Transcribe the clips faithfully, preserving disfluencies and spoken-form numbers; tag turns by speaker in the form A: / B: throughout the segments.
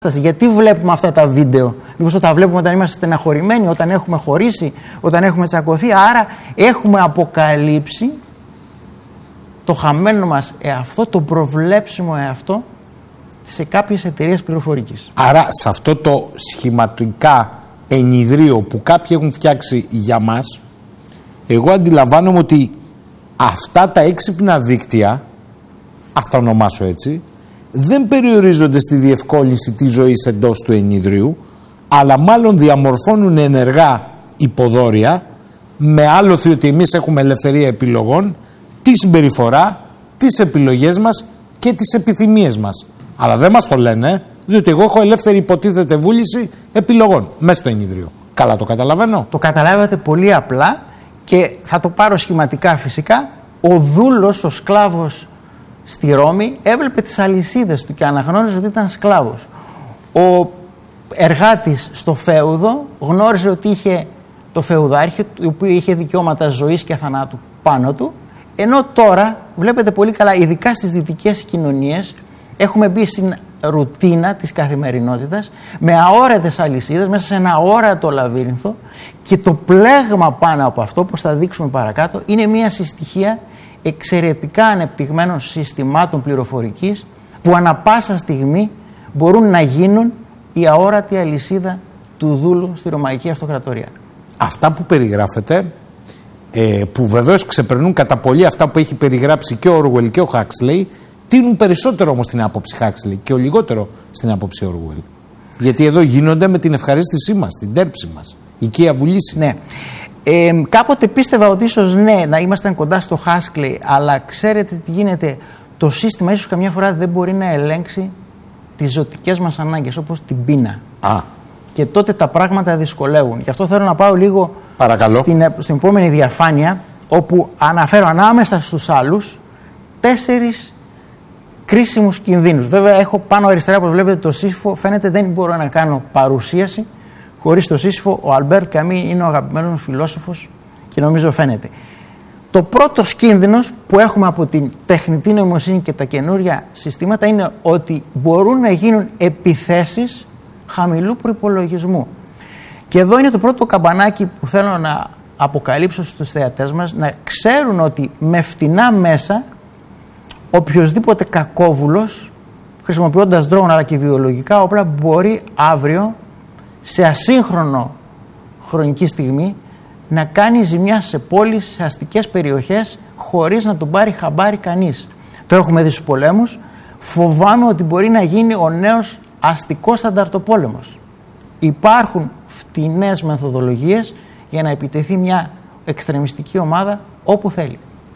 A: Γιατί βλέπουμε αυτά τα βίντεο? Μήπως τα βλέπουμε όταν είμαστε στεναχωρημένοι, όταν έχουμε χωρίσει, όταν έχουμε τσακωθεί? Άρα έχουμε αποκαλύψει το χαμένο μας εαυτό, το προβλέψιμο εαυτό σε κάποιες εταιρείες πληροφορικής.
B: Άρα σε αυτό το σχηματικά ενιδρίο που κάποιοι έχουν φτιάξει για μας, εγώ αντιλαμβάνομαι ότι αυτά τα έξυπνα δίκτυα, ας τα ονομάσω έτσι, δεν περιορίζονται στη διευκόλυνση της ζωής εντός του ενιδρίου, αλλά μάλλον διαμορφώνουν ενεργά υποδόρια με άλοθη ότι εμείς έχουμε ελευθερία επιλογών, τη συμπεριφορά, τις επιλογές μας και τις επιθυμίες μας. Αλλά δεν μας το λένε, διότι εγώ έχω ελεύθερη υποτίθεται βούληση επιλογών μέσα στο ενιδρίο. Καλά το καταλαβαίνω?
A: Το καταλάβατε πολύ απλά και θα το πάρω σχηματικά φυσικά. Ο δούλος, ο σκλάβος στη Ρώμη έβλεπε τις αλυσίδες του και αναγνώριζε ότι ήταν σκλάβος. Ο εργάτης στο φέουδο γνώριζε ότι είχε το φεουδάρχη, το οποίο είχε δικαιώματα ζωής και θανάτου πάνω του, ενώ τώρα βλέπετε πολύ καλά, ειδικά στις δυτικές κοινωνίες, έχουμε μπει στην ρουτίνα της καθημερινότητας με αόρατες αλυσίδες μέσα σε ένα αόρατο λαβύρινθο, και το πλέγμα πάνω από αυτό, όπως θα δείξουμε παρακάτω, είναι μια συστοιχία εξαιρετικά ανεπτυγμένων συστημάτων πληροφορικής που ανα πάσα στιγμή μπορούν να γίνουν η αόρατη αλυσίδα του δούλου στη Ρωμαϊκή Αυτοκρατορία.
B: Αυτά που περιγράφετε, ε, που βεβαίως ξεπερνούν κατά πολύ αυτά που έχει περιγράψει και ο Όργουελ και ο Χάξλεϊ, τείνουν περισσότερο όμως στην άποψη Χάξλεϊ και ο λιγότερο στην άποψη Όργουελ. Γιατί εδώ γίνονται με την ευχαρίστησή μας, την τέρψη μας, οικία βουλήση.
A: Ναι. Ε, κάποτε πίστευα ότι ίσως ναι, να ήμασταν κοντά στο Χάξλεϊ, αλλά ξέρετε τι γίνεται? Το σύστημα ίσως καμιά φορά δεν μπορεί να ελέγξει τις ζωτικές μας ανάγκες, όπως την πείνα.
B: Α.
A: Και τότε τα πράγματα δυσκολεύουν. Γι' αυτό θέλω να πάω λίγο στην, στην επόμενη διαφάνεια, όπου αναφέρω ανάμεσα στους άλλους τέσσερις κρίσιμους κινδύνους. Βέβαια έχω πάνω αριστερά, όπως βλέπετε, το Σύσυφο. Φαίνεται δεν μπορώ να κάνω παρουσίαση χωρίς το Σύσυφο. Ο Αλμπέρτ Καμί είναι ο αγαπημένος φιλόσοφος και νομίζω φαίνεται. Το πρώτος κίνδυνος που έχουμε από την τεχνητή νοημοσύνη και τα καινούρια συστήματα είναι ότι μπορούν να γίνουν επιθέσεις χαμηλού προϋπολογισμού. Και εδώ είναι το πρώτο καμπανάκι που θέλω να αποκαλύψω στους θεατές μας, να ξέρουν ότι με φτηνά μέσα οποιοσδήποτε κακόβουλος, χρησιμοποιώντας ντρόουν αλλά και βιολογικά όπλα, μπορεί αύριο σε ασύγχρονο χρονική στιγμή να κάνει ζημιά σε πόλεις, σε αστικές περιοχές, χωρίς να τον πάρει χαμπάρι κανείς. Το έχουμε δει στους πολέμους. Φοβάμαι ότι μπορεί να γίνει ο νέος αστικός ανταρτοπόλεμος. Υπάρχουν φτηνές μεθοδολογίες για να επιτεθεί μια εξτρεμιστική ομάδα όπου θέλει.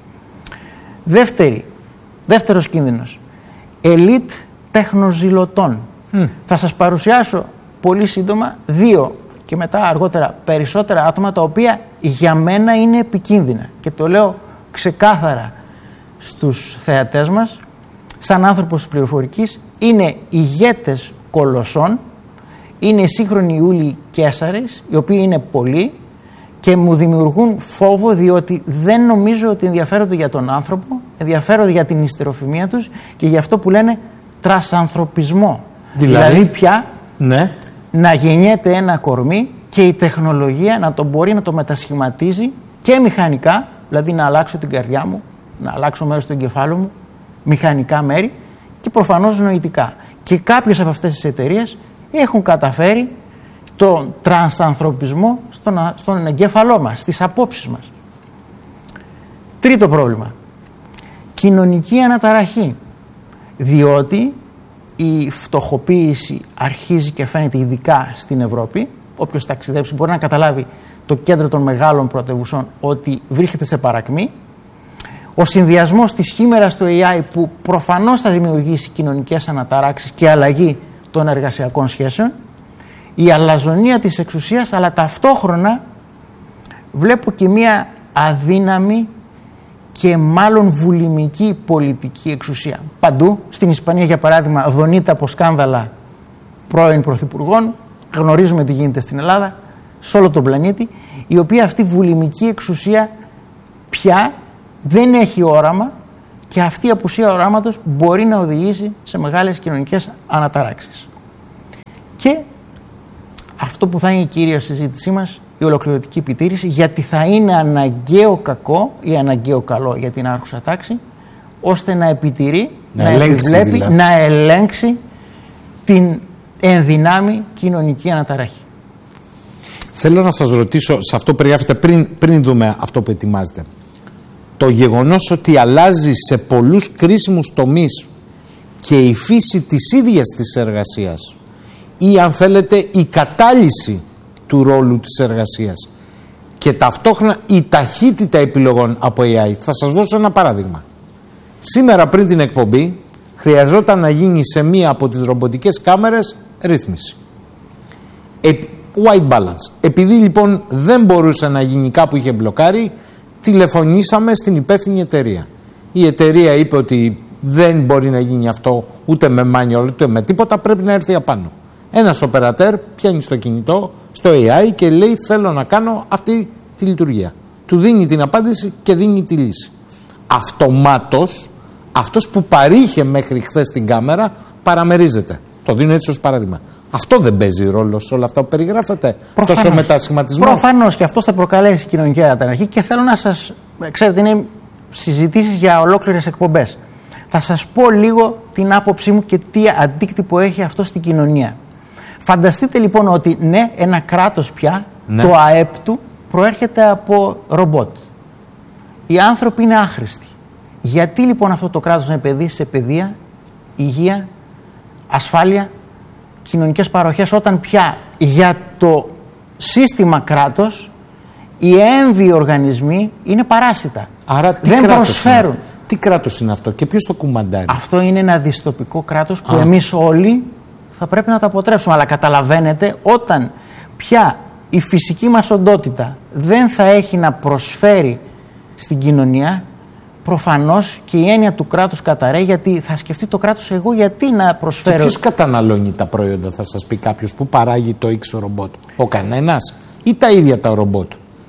A: Δεύτερη, δεύτερος κίνδυνος. Ελίτ τεχνοζηλωτών. Mm. Θα σας παρουσιάσω πολύ σύντομα δύο και μετά αργότερα περισσότερα άτομα, τα οποία για μένα είναι επικίνδυνα. Και το λέω ξεκάθαρα στους θεατές μας, σαν άνθρωπος της πληροφορικής, είναι ηγέτες κολοσσών, είναι σύγχρονοι Ιούλιοι Καίσαρες, οι οποίοι είναι πολλοί και μου δημιουργούν φόβο, διότι δεν νομίζω ότι ενδιαφέρονται για τον άνθρωπο, ενδιαφέρονται για την ιστεροφημία τους και για αυτό που λένε τρασανθρωπισμό. Δηλαδή, δηλαδή πια
B: ναι.
A: να γεννιέται ένα κορμί και η τεχνολογία να το μπορεί να το μετασχηματίζει και μηχανικά, δηλαδή να αλλάξω την καρδιά μου, να αλλάξω μέρος του εγκεφάλου μου, μηχανικά μέρη, και προφανώς νοητικά. Και κάποιες από αυτές τις εταιρείες έχουν καταφέρει τον τρανσανθρωπισμό στον, στον εγκέφαλό μας, στις απόψεις μας. Τρίτο πρόβλημα. Κοινωνική αναταραχή. Διότι η φτωχοποίηση αρχίζει και φαίνεται ειδικά στην Ευρώπη. Όποιος ταξιδέψει μπορεί να καταλάβει το κέντρο των μεγάλων πρωτευουσών ότι βρίσκεται σε παρακμή. Ο συνδυασμός της χήμερας του έι άι, που προφανώς θα δημιουργήσει κοινωνικές αναταράξεις και αλλαγή των εργασιακών σχέσεων, η αλαζονία της εξουσίας, αλλά ταυτόχρονα βλέπω και μία αδύναμη και μάλλον βουλημική πολιτική εξουσία. Παντού, στην Ισπανία για παράδειγμα, δονείται από σκάνδαλα πρώην πρωθυπουργών, γνωρίζουμε τι γίνεται στην Ελλάδα, σε όλο τον πλανήτη, η οποία αυτή βουλημική εξουσία πια δεν έχει όραμα, και αυτή η απουσία οράματος μπορεί να οδηγήσει σε μεγάλες κοινωνικές αναταράξεις. Και αυτό που θα είναι η κύρια συζήτησή μας, η ολοκληρωτική επιτήρηση, γιατί θα είναι αναγκαίο κακό ή αναγκαίο καλό για την άρχουσα τάξη, ώστε να επιτηρεί, να, να επιβλέπει, δηλαδή. να ελέγξει την ενδυνάμει κοινωνική αναταραχή.
B: Θέλω να σας ρωτήσω, σε αυτό που περιγράφετε, πριν, πριν δούμε αυτό που ετοιμάζετε. Το γεγονός ότι αλλάζει σε πολλούς κρίσιμους τομείς και η φύση της ίδιας της εργασίας, ή αν θέλετε η κατάλυση του ρόλου της εργασίας και ταυτόχρονα η ταχύτητα επιλογών από έι άι. Θα σας δώσω ένα παράδειγμα. Σήμερα πριν την εκπομπή χρειαζόταν να γίνει σε μία από τις ρομποτικές κάμερες ρύθμιση. White balance. Επειδή λοιπόν δεν μπορούσε να γίνει, κάπου είχε μπλοκάρει, τηλεφωνήσαμε στην υπεύθυνη εταιρεία. Η εταιρεία είπε ότι δεν μπορεί να γίνει αυτό ούτε με manual ούτε με τίποτα, πρέπει να έρθει απάνω. Ένας οπερατέρ πιάνει στο κινητό, στο έι άι και λέει θέλω να κάνω αυτή τη λειτουργία. Του δίνει την απάντηση και δίνει τη λύση. Αυτομάτως αυτός που παρήχε μέχρι χθες την κάμερα παραμερίζεται. Το δίνω έτσι ως παράδειγμα. Αυτό δεν παίζει ρόλο σε όλα αυτά που περιγράφετε? Αυτός ο μετασχηματισμός?
A: Προφανώς και αυτό θα προκαλέσει κοινωνική αναταραχή και θέλω να σας, ξέρετε, είναι συζητήσεις για ολόκληρες εκπομπές. Θα σας πω λίγο την άποψή μου και τι αντίκτυπο έχει αυτό στην κοινωνία. Φανταστείτε λοιπόν ότι ναι, ένα κράτος πια, ναι, το ΑΕΠ του προέρχεται από ρομπότ. Οι άνθρωποι είναι άχρηστοι. Γιατί λοιπόν αυτό το κράτος να επενδύσει σε παιδεία, υγεία, ασφάλεια, κοινωνικές παροχές, όταν πια για το σύστημα κράτος οι έμβιοι οργανισμοί είναι παράσιτα.
B: Άρα τι
A: δεν
B: κράτος
A: προσφέρουν.
B: Είναι τι κράτος είναι αυτό και ποιος το κουμαντάρει?
A: Αυτό είναι ένα δυστοπικό κράτος που
B: Α.
A: εμείς όλοι θα πρέπει να το αποτρέψουμε. Αλλά καταλαβαίνετε, όταν πια η φυσική μας οντότητα δεν θα έχει να προσφέρει στην κοινωνία, προφανώς και η έννοια του κράτους καταραίει, γιατί θα σκεφτεί το κράτος εγώ γιατί να προσφέρω.
B: Και ποιος καταναλώνει τα προϊόντα, θα σας πει κάποιος, που παράγει το X ρομπότ? Ο κανένας ή τα ίδια τα ρομπότ?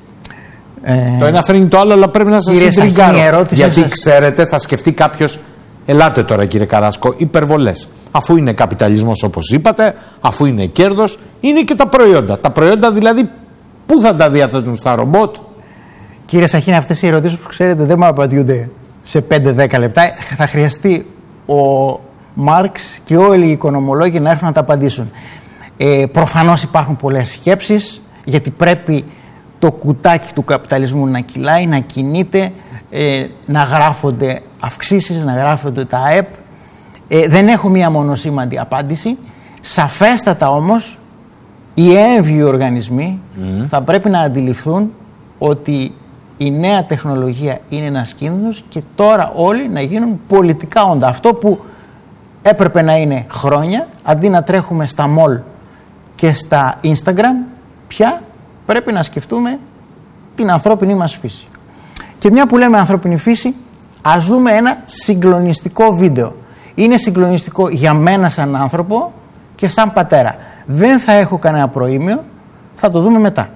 B: Ε, το ένα φέρνει το άλλο, αλλά πρέπει να σας συντριγκάρω. Γιατί σας... ξέρετε, θα σκεφτεί κάποιος, ελάτε τώρα κύριε Καράσκο, υπερβολές. Αφού είναι καπιταλισμός όπως είπατε, αφού είναι κέρδος, είναι και τα προϊόντα. Τα προϊόντα δηλαδή, πού θα τα διαθέτουν, στα ρομπότ?
A: Κύριε Σαχίνα, αυτές οι ερωτήσεις που ξέρετε δεν μου απαντιούνται σε πέντε δέκα λεπτά. Θα χρειαστεί ο Μάρξ και όλοι οι οικονομολόγοι να έρθουν να τα απαντήσουν. Ε, προφανώς υπάρχουν πολλές σκέψεις, γιατί πρέπει το κουτάκι του καπιταλισμού να κυλάει, να κινείται, ε, να γράφονται αυξήσεις, να γράφονται τα ΑΕΠ. Ε, δεν έχω μία μονοσήμαντη απάντηση. Σαφέστατα όμως οι έμβιοι οργανισμοί mm. θα πρέπει να αντιληφθούν ότι η νέα τεχνολογία είναι ένας κίνδυνος και τώρα όλοι να γίνουν πολιτικά όντα. Αυτό που έπρεπε να είναι χρόνια, αντί να τρέχουμε στα mall και στα Instagram, πια πρέπει να σκεφτούμε την ανθρώπινη μας φύση. Και μια που λέμε ανθρώπινη φύση, ας δούμε ένα συγκλονιστικό βίντεο. Είναι συγκλονιστικό για μένα σαν άνθρωπο και σαν πατέρα. Δεν θα έχω κανένα προήμιο, θα το δούμε μετά.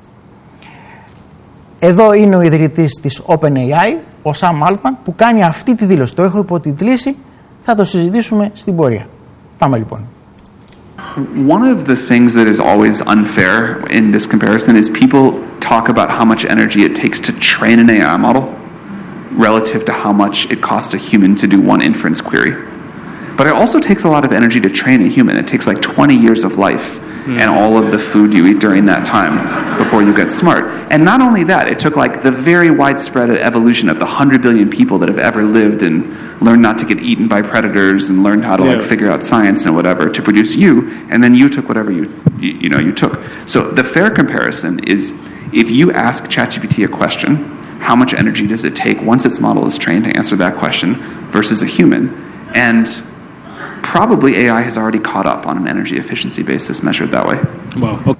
A: Εδώ είναι ο ιδρυτής της OpenAI, ο Sam Altman, που κάνει αυτή τη δήλωση. Το έχω υποτιτλήσει, θα το συζητήσουμε στην πορεία. Πάμε λοιπόν.
C: One of the things that is always unfair in this comparison is people talk about how much energy it takes to train an έι άι model relative to how much it costs a human to do one inference query. But it also takes a lot of energy to train a human. It takes like twenty years of life and all of the food you eat during that time before you get smart. And not only that, it took like the very widespread evolution of the one hundred billion people that have ever lived and learned not to get eaten by predators and learned how to yeah. like figure out science and whatever to produce you, and then you took whatever you, you you know you took. So the fair comparison is if you ask ChatGPT a question, how much energy does it take once its model is trained to answer that question versus a human? And probably έι άι has already caught up on an energy efficiency basis measured that way.
B: Wow. Okay.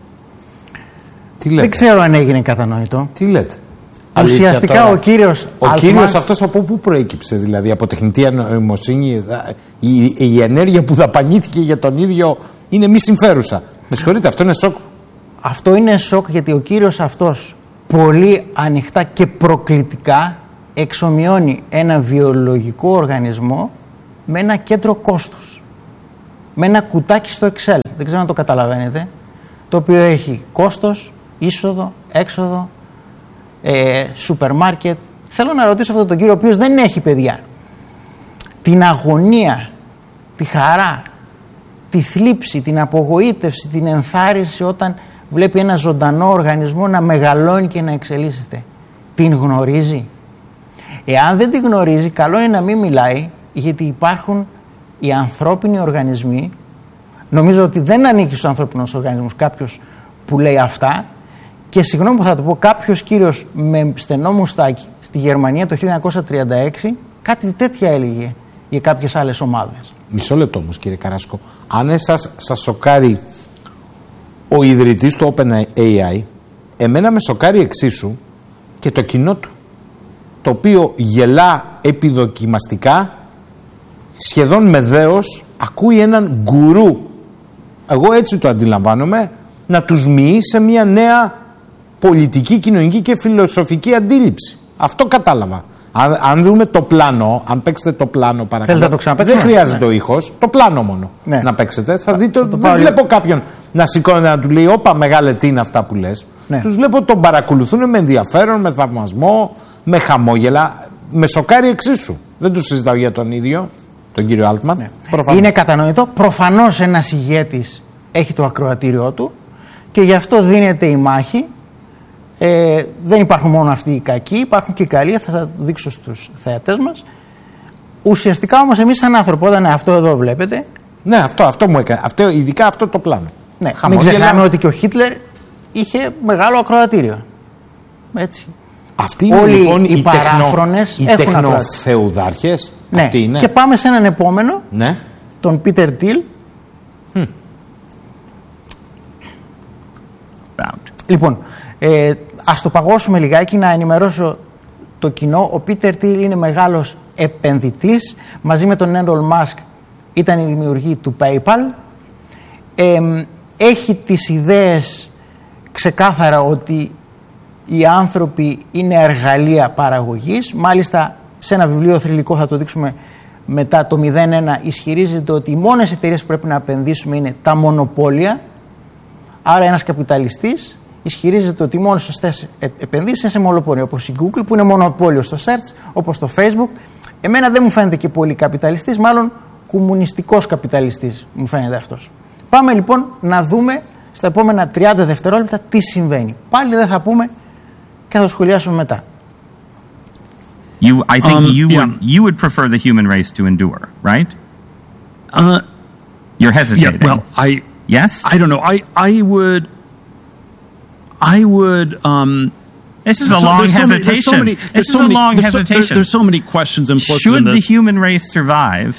A: Δεν ξέρω αν έγινε κατανοητό.
B: Τι λέτε?
A: Ουσιαστικά ο κύριος
B: Ο Altman... κύριος αυτός από πού προέκυψε, δηλαδή από τεχνητή νοημοσύνη? Η, η ενέργεια που δαπανήθηκε για τον ίδιο είναι μη συμφέρουσα. Με συγχωρείτε, αυτό είναι σοκ.
A: Αυτό είναι σοκ, γιατί ο κύριος αυτός πολύ ανοιχτά και προκλητικά εξομοιώνει ένα βιολογικό οργανισμό με ένα κέντρο κόστους. με ένα κουτάκι στο Excel, δεν ξέρω αν το καταλαβαίνετε, το οποίο έχει κόστος, είσοδο, έξοδο, ε, σούπερ μάρκετ. Θέλω να ρωτήσω αυτόν τον κύριο, ο οποίος δεν έχει παιδιά, την αγωνία, τη χαρά, τη θλίψη, την απογοήτευση, την ενθάρρυνση όταν βλέπει ένα ζωντανό οργανισμό να μεγαλώνει και να εξελίσσεται. Την γνωρίζει? Εάν δεν την γνωρίζει, καλό είναι να μην μιλάει, γιατί υπάρχουν οι ανθρώπινοι οργανισμοί. Νομίζω ότι δεν ανήκει στους ανθρώπινους οργανισμούς κάποιος που λέει αυτά, και συγγνώμη που θα το πω, κάποιος κύριος με στενό μουστάκι στη Γερμανία το χίλια εννιακόσια τριάντα έξι κάτι τέτοια έλεγε για κάποιες άλλες ομάδες.
B: Μισό λεπτό όμως, κύριε Καράσκο. Αν εσάς σας σοκάρει ο ιδρυτής του OpenAI, εμένα με σοκάρει εξίσου και το κοινό του, το οποίο γελά επιδοκιμαστικά, σχεδόν με δέος, ακούει έναν γκουρού, εγώ έτσι το αντιλαμβάνομαι, να τους μοιεί σε μια νέα πολιτική, κοινωνική και φιλοσοφική αντίληψη. Αυτό κατάλαβα. Αν, αν δούμε το πλάνο, αν παίξετε το πλάνο παρακαλώ,
A: να το
B: δεν χρειάζεται ναι. ο ήχος, το πλάνο μόνο ναι. να παίξετε. Θα δείτε ότι δεν βλέπω κάποιον να σηκώνει να του λέει «Όπα μεγάλε, τι είναι αυτά που λες». Ναι. Τους βλέπω τον παρακολουθούν με ενδιαφέρον, με θαυμασμό, με χαμόγελα. Με σοκάρει εξίσου. Δεν του συζητάω για τον ίδιο, τον κύριο Altman. Ναι.
A: Είναι κατανοητό. Προφανώς ένας ηγέτης έχει το ακροατήριό του και γι' αυτό δίνεται η μάχη. Ε, δεν υπάρχουν μόνο αυτοί οι κακοί, υπάρχουν και οι καλοί, θα τα δείξω στους θεατές μας. Ουσιαστικά όμως εμείς σαν άνθρωποι, όταν αυτό εδώ βλέπετε.
B: Ναι, αυτό, αυτό μου έκανε. Αυτό, ειδικά αυτό το πλάνο.
A: Ναι, μην ξεχνάμε ότι και ο Χίτλερ είχε μεγάλο ακροατήριο. Έτσι.
B: Αυτοί είναι
A: όλοι
B: λοιπόν
A: οι παράφρονες,
B: οι τεχνοφεουδάρχες.
A: Ναι.
B: Αυτοί είναι.
A: Και πάμε σε έναν επόμενο,
B: ναι.
A: τον Πίτερ Τιλ.
B: Hm.
A: Λοιπόν, ε, ας το παγώσουμε λιγάκι να ενημερώσω το κοινό. Ο Πίτερ Τιλ είναι μεγάλος επενδυτής. Μαζί με τον Elon Musk ήταν η δημιουργή του PayPal. Ε, έχει τις ιδέες ξεκάθαρα ότι οι άνθρωποι είναι εργαλεία παραγωγής. Μάλιστα σε ένα βιβλίο θρυλικό, θα το δείξουμε μετά, το μηδέν ένα, ισχυρίζεται ότι οι μόνες εταιρείες που πρέπει να επενδύσουμε είναι τα μονοπόλια. Άρα ένας καπιταλιστής ισχυρίζεται ότι οι μόνες σωστές επενδύσεις είναι σε μονοπόλιο, όπως η Google που είναι μονοπόλιο στο search, όπως το Facebook. Εμένα δεν μου φαίνεται και πολύ καπιταλιστής, μάλλον κομμουνιστικός καπιταλιστής μου φαίνεται αυτός. Πάμε λοιπόν να δούμε στα επόμενα τριάντα δευτερόλεπτα τι συμβαίνει. Πάλι δεν θα πούμε και θα το σχολιάσουμε μετά.
D: You, I think
E: um,
D: you
E: yeah.
D: would you would prefer the human race to endure, right?
E: Uh,
D: You're hesitating.
E: Yeah, well, I
D: yes.
E: I don't know. I I would. I would. Um,
D: this is a
E: so,
D: long
E: there's so
D: hesitation.
E: Many, there's so many,
D: this is
E: so
D: a
E: many,
D: long
E: there's
D: hesitation.
E: So, there, there's so many questions implicit
D: Should
E: in this.
D: the human race survive?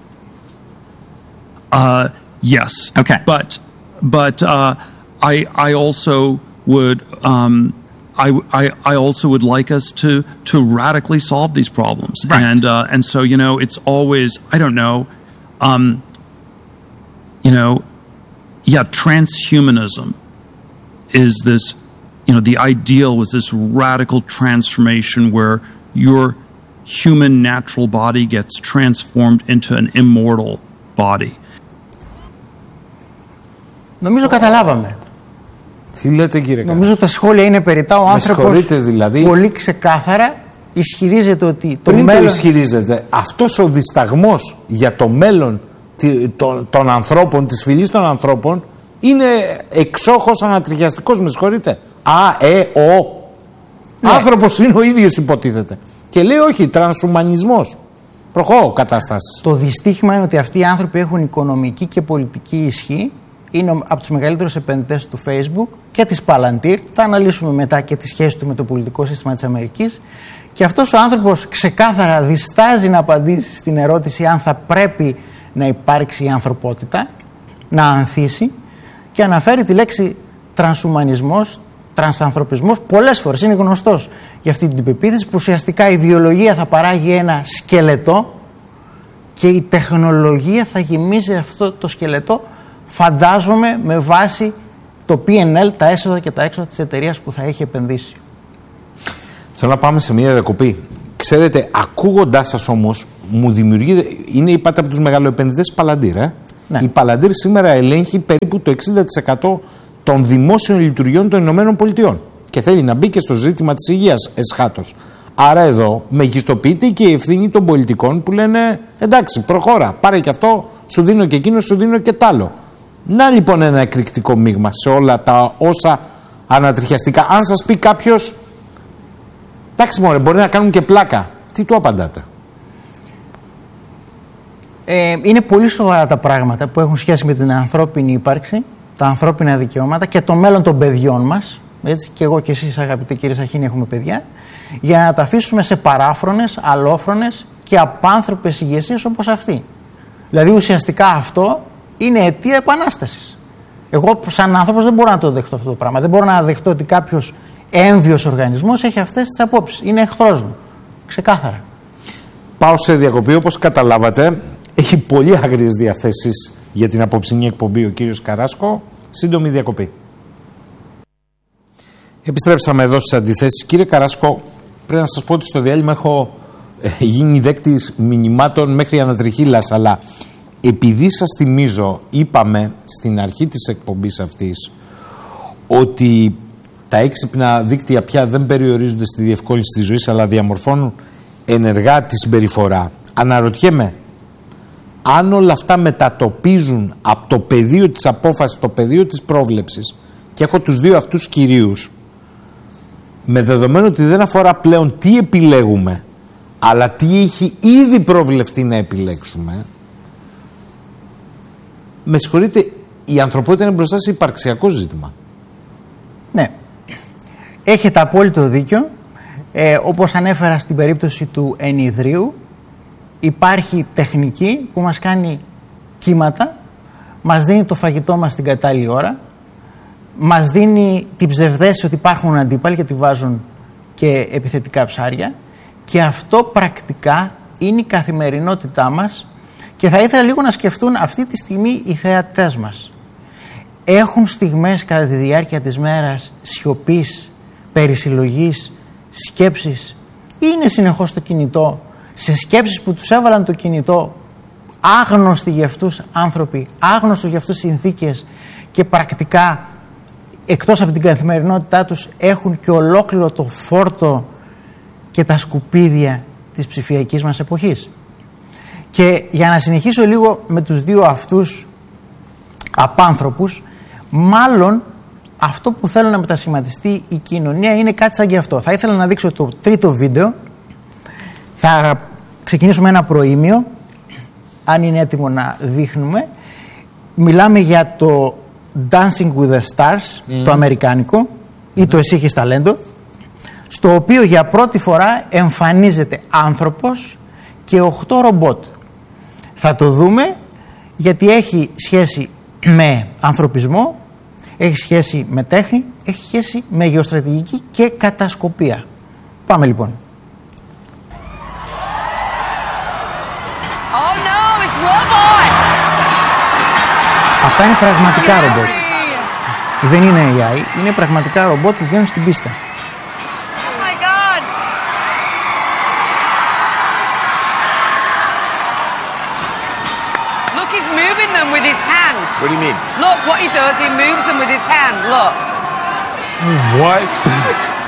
E: Uh, yes.
D: Okay.
E: But but uh, I I also would. Um, I, I, I also would like us to to radically solve these problems,
D: right.
E: and uh, and so you know it's always I don't know, um, you know, yeah, transhumanism is this, you know, the ideal was this radical transformation where your human natural body gets transformed into an immortal body.
A: Νομίζω καταλάβαμε.
B: Τι λέτε κύριε
A: Νομίζω Καράς. Τα σχόλια είναι περιττά. Ο άνθρωπος
B: δηλαδή,
A: πολύ ξεκάθαρα ισχυρίζεται ότι το
B: πριν
A: μέλλον...
B: το ισχυρίζεται, αυτός ο δισταγμός για το μέλλον των, των ανθρώπων, της φυλής των ανθρώπων, είναι εξόχως ανατριχιαστικός, με συγχωρείτε. Α, ε, ο. Ναι. Άνθρωπος είναι ο ίδιος υποτίθεται. Και λέει όχι, τρανσουμανισμός. Προχώ κατάσταση.
A: Το δυστύχημα είναι ότι αυτοί οι άνθρωποι έχουν οικονομική και πολιτική ισχύ. Είναι από τους μεγαλύτερους επενδυτές του Facebook και της Palantir. Θα αναλύσουμε μετά και τη σχέση του με το πολιτικό σύστημα της Αμερικής. Και αυτός ο άνθρωπος ξεκάθαρα διστάζει να απαντήσει στην ερώτηση αν θα πρέπει να υπάρξει η ανθρωπότητα, να ανθίσει, και αναφέρει τη λέξη τρανσουμανισμός, τρανσανθρωπισμός πολλές φορές. Είναι γνωστός για αυτή την πεποίθηση που ουσιαστικά η βιολογία θα παράγει ένα σκελετό και η τεχνολογία θα γεμίζει αυτό το σκελετό, φαντάζομαι, με βάση το πι εν ελ, τα έσοδα και τα έξοδα της εταιρείας που θα έχει επενδύσει.
B: Θέλω να πάμε σε μια διακοπή. Ξέρετε, ακούγοντάς σας όμως, μου δημιουργείται, είναι είπατε από τους μεγαλοεπενδυτές Palantir, ε?
A: Ναι.
B: Η Palantir σήμερα ελέγχει περίπου το εξήντα τοις εκατό των δημόσιων λειτουργιών των Ηνωμένων Πολιτειών και θέλει να μπει και στο ζήτημα της υγείας εσχάτως. Άρα εδώ μεγιστοποιείται και η ευθύνη των πολιτικών που λένε εντάξει, προχώρα, πάρε και αυτό, σου δίνω και εκείνο, σου δίνω και τ' άλλο. Να λοιπόν ένα εκρηκτικό μείγμα σε όλα τα όσα ανατριχιαστικά. Αν σας πει κάποιος, εντάξει μωρέ, μπορεί να κάνουν και πλάκα, τι του απαντάτε?
A: Ε, είναι πολύ σοβαρά τα πράγματα που έχουν σχέση με την ανθρώπινη ύπαρξη, τα ανθρώπινα δικαιώματα και το μέλλον των παιδιών μας. Έτσι, και εγώ και εσείς, αγαπητοί κύριε Σαχίνη, έχουμε παιδιά, για να τα αφήσουμε σε παράφρονες, αλόφρονες και απάνθρωπες ηγεσίες όπως αυτή. Δηλαδή ουσιαστικά αυτό είναι αιτία επανάστασης. Εγώ σαν άνθρωπος δεν μπορώ να το δεχτώ αυτό το πράγμα. Δεν μπορώ να δεχτώ ότι κάποιος έμβιος οργανισμός έχει αυτές τις απόψεις. Είναι εχθρός μου. Ξεκάθαρα.
B: Πάω σε διακοπή, όπως καταλάβατε. Έχει πολύ άγριες διαθέσεις για την απόψινή εκπομπή ο κύριος Καράσκο. Σύντομη διακοπή. Επιστρέψαμε εδώ στις αντιθέσεις. Κύριε Καράσκο, πρέπει να σας πω ότι στο διάλειμμα έχω ε, γίνει δέκτης μηνυμάτων μέχρι ανατριχύλας, αλλά επειδή σας θυμίζω, είπαμε στην αρχή της εκπομπής αυτής ότι τα έξυπνα δίκτυα πια δεν περιορίζονται στη διευκόλυνση της ζωής, αλλά διαμορφώνουν ενεργά τη συμπεριφορά. Αναρωτιέμαι, αν όλα αυτά μετατοπίζουν από το πεδίο της απόφασης, το πεδίο της πρόβλεψης, και έχω τους δύο αυτούς κυρίους, με δεδομένο ότι δεν αφορά πλέον τι επιλέγουμε, αλλά τι έχει ήδη προβλεφτεί να επιλέξουμε, με συγχωρείτε, η ανθρωπότητα είναι μπροστά σε υπαρξιακό ζήτημα.
A: Ναι. Έχετε απόλυτο δίκιο. Ε, όπως ανέφερα στην περίπτωση του ενιδρίου, υπάρχει τεχνική που μας κάνει κύματα, μας δίνει το φαγητό μας την κατάλληλη ώρα, μας δίνει την ψευδέστηση ότι υπάρχουν αντίπαλοι και τη βάζουν και επιθετικά ψάρια, και αυτό πρακτικά είναι η καθημερινότητά μας. Και θα ήθελα λίγο να σκεφτούν αυτή τη στιγμή οι θεατές μας. Έχουν στιγμές κατά τη διάρκεια της μέρας σιωπής, περισυλλογής, σκέψεις, ή είναι συνεχώς στο κινητό, σε σκέψεις που τους έβαλαν το κινητό άγνωστοι για αυτούς άνθρωποι, άγνωστοι για αυτούς συνθήκες, και πρακτικά εκτός από την καθημερινότητά τους έχουν και ολόκληρο το φόρτο και τα σκουπίδια της ψηφιακής μας εποχής. Και για να συνεχίσω λίγο με τους δύο αυτούς απάνθρωπους, μάλλον αυτό που θέλω να μετασχηματιστεί η κοινωνία είναι κάτι σαν και αυτό. Θα ήθελα να δείξω το τρίτο βίντεο. Θα ξεκινήσουμε ένα προήμιο, αν είναι έτοιμο να δείχνουμε. Μιλάμε για το Dancing with the Stars, mm. το αμερικάνικο, ή το Εσύ έχεις ταλέντο, στο οποίο για πρώτη φορά εμφανίζεται άνθρωπος και οχτώ ρομπότ. Θα το δούμε γιατί έχει σχέση με ανθρωπισμό, έχει σχέση με τέχνη, έχει σχέση με γεωστρατηγική και κατασκοπία. Πάμε λοιπόν.
F: Oh no, it's robots.
A: Αυτά είναι πραγματικά ρομπότ. Δεν είναι έι άι, είναι πραγματικά ρομπότ που βγαίνουν στην πίστα.
F: With his hands.
G: What do you mean?
F: Look what he does. He moves them with his hand. Look.
G: What?